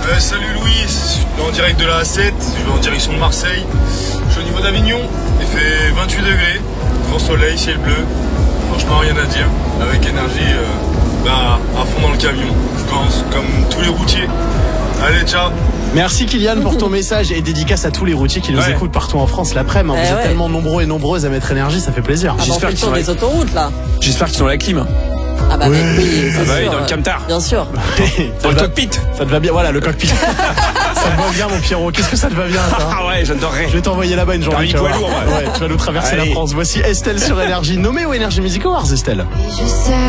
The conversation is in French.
Salut Louis, je suis en direct de la A7, je vais en direction de Marseille. Je suis au niveau d'Avignon, il fait 28 degrés, grand soleil, ciel bleu. Franchement rien à dire, avec énergie à fond dans le camion. Je pense comme tous les routiers. Allez, ciao. Merci Kylian pour ton message et dédicace à tous les routiers qui nous écoutent partout en France l'après-midi. Vous êtes tellement nombreux et nombreuses à mettre énergie, ça fait plaisir. J'espère qu'ils sont des autoroutes là. J'espère qu'ils sont à la clim. Ah bah oui, oui, dans le camtar. Bien sûr. Dans le cockpit. Ça te va bien, voilà le cockpit. Ça te va bien mon Pierrot. Qu'est-ce que ça te va bien ça? Ah ouais, j'adorerais. Je vais t'envoyer là-bas une journée. Poids lourd, ouais, tu vas nous traverser la France. Voici Estelle sur Énergie, nommée au Énergie Music Awards, Estelle.